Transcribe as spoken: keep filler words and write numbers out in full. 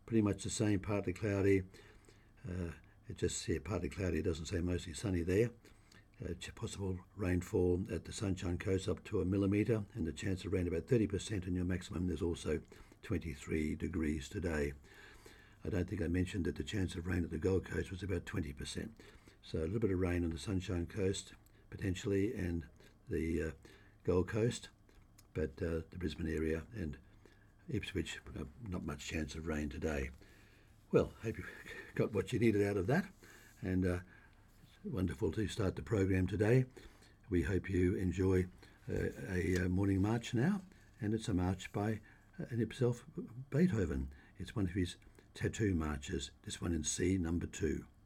pretty much the same, partly cloudy. Uh, it just here partly cloudy. It doesn't say mostly sunny there. Uh, possible rainfall at the Sunshine Coast up to a millimetre, and the chance of rain about thirty percent, and your maximum there's also twenty-three degrees today. I don't think I mentioned that the chance of rain at the Gold Coast was about twenty percent. So a little bit of rain on the Sunshine Coast potentially, and the uh, Gold Coast, but uh, the Brisbane area and Ipswich, uh, not much chance of rain today. Well, hope you got what you needed out of that, and uh, wonderful to start the program today. We hope you enjoy uh, a, a morning march now, and it's a march by uh, in itself Beethoven. It's one of his tattoo marches, this one in C number two.